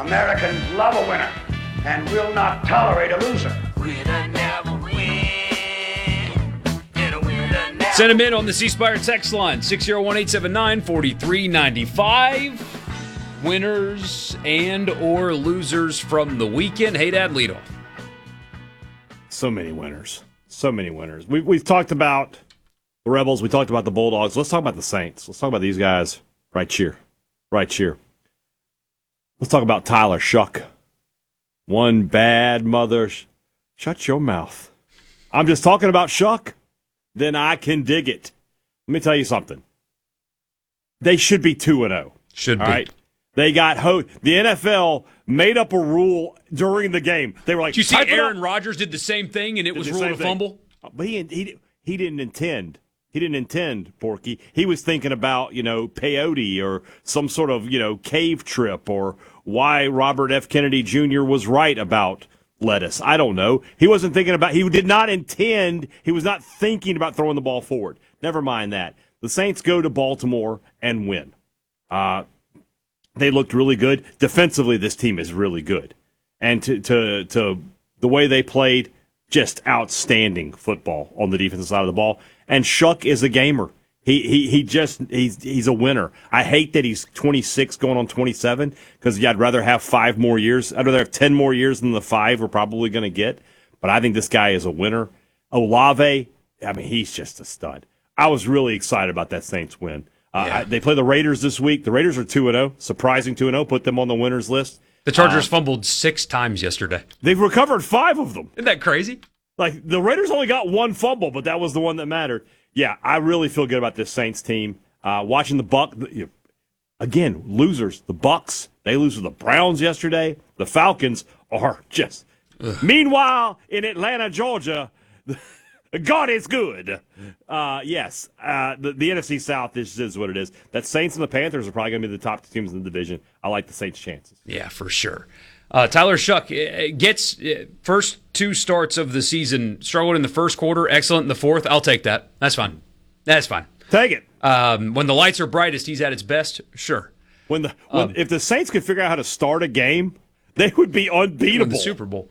Americans love a winner and will not tolerate a loser. Winner never win. And a winner never Send them in on the C Spire text line, 601-879-4395. Winners and or losers from the weekend. Hey, Dad, lead off. So many winners. So many winners. We've talked about the Rebels. We talked about the Bulldogs. Let's talk about the Saints. Let's talk about these guys right here. Right here. Let's talk about Tyler Shough. One bad mother. Shut your mouth. I'm just talking about Shough. Then I can dig it. Let me tell you something. They should be 2-0. Should be. All right? They got the NFL made up a rule during the game. They were like, did you see "Type it Aaron up." Rodgers did the same thing, and it was Did the ruled same a thing. fumble? But he didn't intend. He didn't intend, Porky. He was thinking about, peyote or some sort of, cave trip or why Robert F. Kennedy Jr. was right about lettuce. I don't know. He wasn't thinking about, he did not intend, he was not thinking about throwing the ball forward. Never mind that. The Saints go to Baltimore and win. They looked really good. Defensively, this team is really good. And to the way they played, just outstanding football on the defensive side of the ball. And Shough is a gamer. He's a winner. I hate that he's 26 going on 27 because I'd rather have 5 more years. I'd rather have 10 more years than the 5 we're probably going to get. But I think this guy is a winner. Olave, he's just a stud. I was really excited about that Saints win. They play the Raiders this week. The Raiders are 2-0, surprising 2-0, put them on the winners list. The Chargers fumbled 6 times yesterday. They've recovered 5 of them. Isn't that crazy? Like, the Raiders only got 1 fumble, but that was the one that mattered. Yeah, I really feel good about this Saints team. Watching the again, losers. The Bucs, they lose to the Browns yesterday. The Falcons are just. Ugh. Meanwhile, in Atlanta, Georgia, God is good. Yes, the NFC South is what it is. That Saints and the Panthers are probably going to be the top 2 teams in the division. I like the Saints' chances. Yeah, for sure. Tyler Shough gets first 2 starts of the season, struggled in the first quarter, excellent in the fourth. I'll take that. That's fine. That's fine. Take it. When the lights are brightest, he's at its best. Sure. If the Saints could figure out how to start a game, they would be unbeatable. The Super Bowl.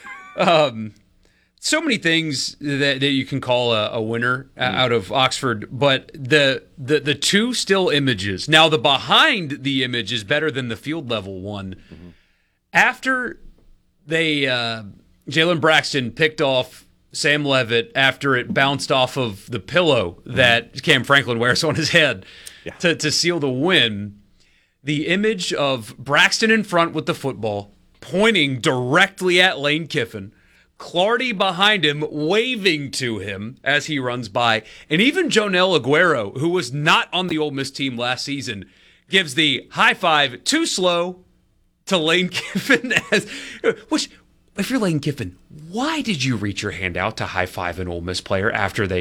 So many things that you can call a winner out of Oxford, but the 2 still images. Now, the behind the image is better than the field level one. Mm-hmm. After they Jalen Braxton picked off Sam Levitt after it bounced off of the pillow that Cam Franklin wears on his head to seal the win, the image of Braxton in front with the football, pointing directly at Lane Kiffin, Clardy behind him, waving to him as he runs by, and even Jonel Aguero, who was not on the Ole Miss team last season, gives the high five too slow to Lane Kiffin. Which, if you're Lane Kiffin, why did you reach your hand out to high five an Ole Miss player after they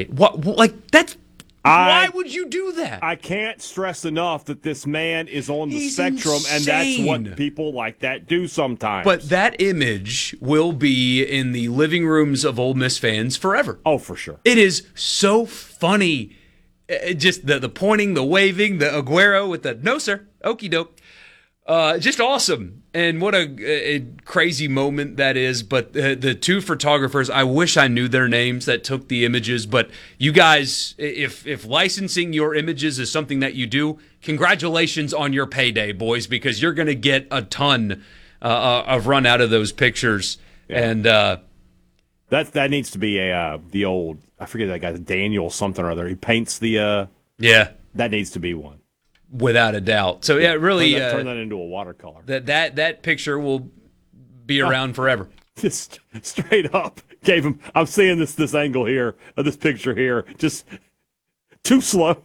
why would you do that? I can't stress enough that this man is on the spectrum, insane. And that's what people like that do sometimes. But that image will be in the living rooms of Ole Miss fans forever. Oh, for sure. It is so funny. Just the pointing, the waving, the Aguero with the no, sir, okie doke. Just awesome. And what a crazy moment that is. But the 2 photographers, I wish I knew their names that took the images. But you guys, if licensing your images is something that you do, congratulations on your payday, boys, because you're going to get a ton of run out of those pictures. Yeah. And that needs to be the old, I forget that guy, Daniel something or other. He paints the that needs to be one. Without a doubt. So yeah, really turn that into a watercolor. That picture will be around forever. Just straight up gave him. I'm seeing this angle here of this picture here. Just too slow.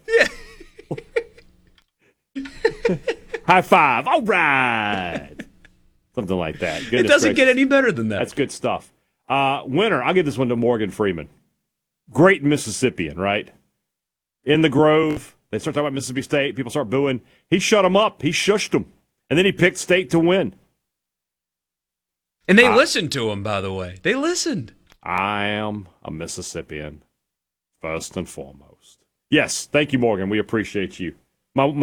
Yeah. High five. All right. Something like that. It doesn't get any better than that. That's good stuff. Winner. I'll give this one to Morgan Freeman. Great Mississippian, right? In the Grove. They start talking about Mississippi State. People start booing. He shut them up. He shushed them. And then he picked State to win. And they listened to him, by the way. They listened. I am a Mississippian, first and foremost. Yes, thank you, Morgan. We appreciate you. My